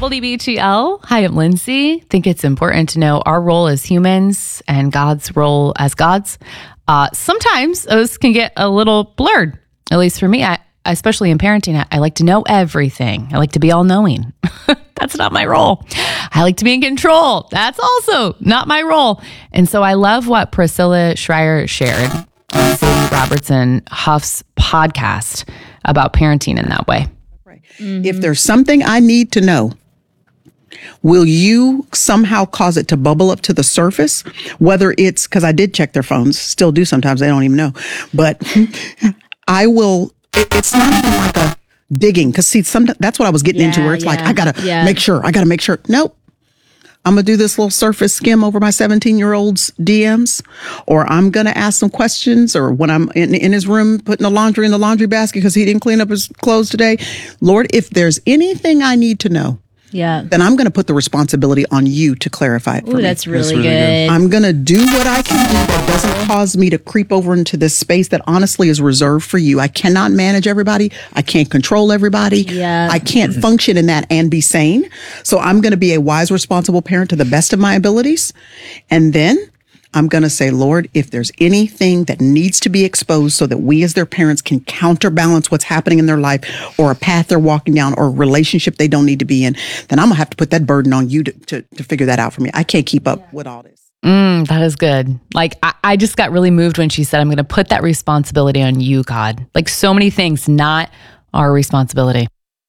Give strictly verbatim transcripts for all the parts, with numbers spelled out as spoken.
W B G L. Hi, I'm Lindsay. I think it's important to know our role as humans and God's role as gods. Uh, sometimes those can get a little blurred, at least for me. I, especially in parenting, I, I like to know everything. I like to be all-knowing. That's not my role. I like to be in control. That's also not my role. And so I love what Priscilla Schreier shared on Sadie Robertson Huff's podcast about parenting in that way. Mm-hmm. If there's something I need to know, will you somehow cause it to bubble up to the surface? Whether it's, because I did check their phones, still do sometimes, they don't even know. But I will, it, it's not even like a digging, because see, some, that's what I was getting yeah, into, where it's yeah, like, I got to yeah. make sure, I got to make sure. Nope. I'm going to do this little surface skim over my seventeen-year-old's D Ms, or I'm going to ask some questions, or when I'm in, in his room putting the laundry in the laundry basket because he didn't clean up his clothes today. Lord, if there's anything I need to know, yeah, then I'm going to put the responsibility on you to clarify it for Ooh, me. that's really, That's really good. good. I'm going to do what I can do that doesn't cause me to creep over into this space that honestly is reserved for you. I cannot manage everybody. I can't control everybody. Yeah. I can't function in that and be sane. So I'm going to be a wise, responsible parent to the best of my abilities. And then I'm going to say, Lord, if there's anything that needs to be exposed so that we as their parents can counterbalance what's happening in their life, or a path they're walking down, or a relationship they don't need to be in, then I'm going to have to put that burden on you to, to, to figure that out for me. I can't keep up yeah. with all this. Mm, that is good. Like, I, I just got really moved when she said, I'm going to put that responsibility on you, God. Like, so many things, not our responsibility.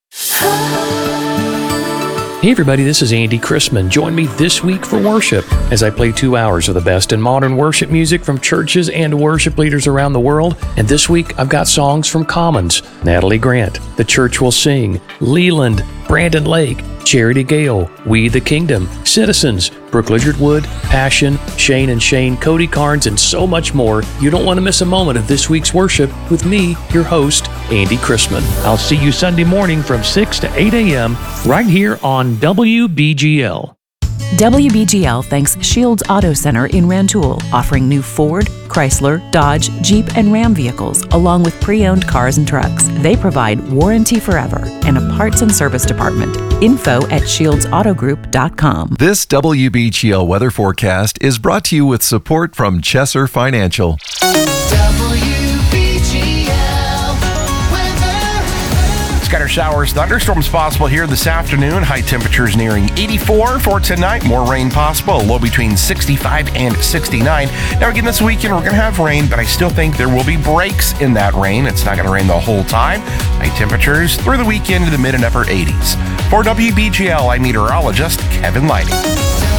Hey everybody, this is Andy Chrisman. Join me this week for worship as I play two hours of the best in modern worship music from churches and worship leaders around the world. And this week, I've got songs from Commons, Natalie Grant, The Church Will Sing, Leland, Brandon Lake, Charity Gale, We the Kingdom, Citizens, Brooke Lizard Wood, Passion, Shane and Shane, Cody Carnes, and so much more. You don't want to miss a moment of this week's worship with me, your host, Andy Chrisman. I'll see you Sunday morning from six to eight a.m. right here on W B G L. W B G L thanks Shields Auto Center in Rantoul, offering new Ford, Chrysler, Dodge, Jeep, and Ram vehicles, along with pre-owned cars and trucks. They provide warranty forever and a parts and service department. Info at shields auto group dot com. This W B G L weather forecast is brought to you with support from Chesser Financial. Scattered showers, thunderstorms possible here this afternoon. High temperatures nearing eighty-four for tonight. More rain possible. Low between sixty-five and sixty-nine. Now again, this weekend we're going to have rain, but I still think there will be breaks in that rain. It's not going to rain the whole time. High temperatures through the weekend to the mid and upper eighties. For W B G L, I'm meteorologist Kevin Lighting.